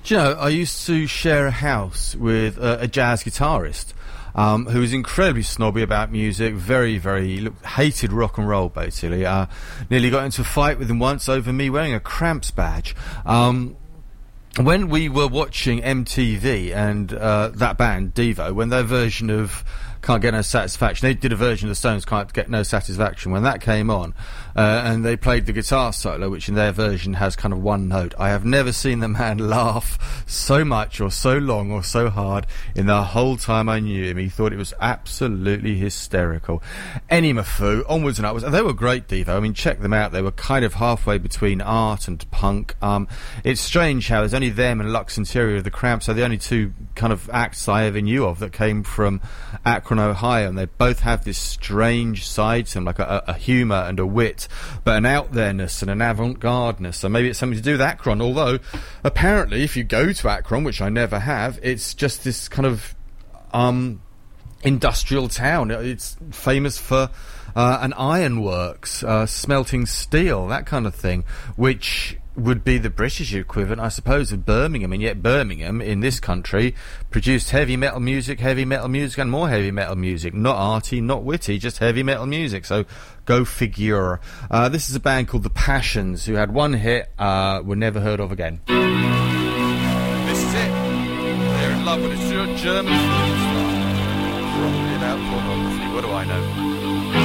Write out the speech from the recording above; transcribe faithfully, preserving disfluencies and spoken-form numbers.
Do you know, I used to share a house with uh, a jazz guitarist um, who was incredibly snobby about music, very, very look, hated rock and roll, basically. Uh, nearly got into a fight with him once over me wearing a Cramps badge. Um, when we were watching M T V and uh, that band, Devo, when their version of Can't Get No Satisfaction, they did a version of the Stones' Can't Get No Satisfaction. When that came on, uh, and they played the guitar solo, which in their version has kind of one note, I have never seen the man laugh so much or so long or so hard in the whole time I knew him. He thought it was absolutely hysterical. Any Mafoo, onwards and upwards. They were great, Devo. I mean, check them out. They were kind of halfway between art and punk. Um, it's strange how there's only them and Lux Interior of the Cramps are the only two kind of acts I ever knew of that came from Akron, Ohio, and they both have this strange side to them, like a, a humour and a wit, but an out-there-ness and an avant-garde-ness. So maybe it's something to do with Akron, although apparently if you go to Akron, which I never have, it's just this kind of um, industrial town. It's famous for uh, an ironworks, uh, smelting steel, that kind of thing, which would be the British equivalent, I suppose, of Birmingham, and yet Birmingham, in this country, produced heavy metal music, heavy metal music, and more heavy metal music. Not arty, not witty, just heavy metal music, so go figure. Uh, this is a band called The Passions, who had one hit, uh, were never heard of again. This is it. They're in love with a German film star. Probably about pornography, what do I know?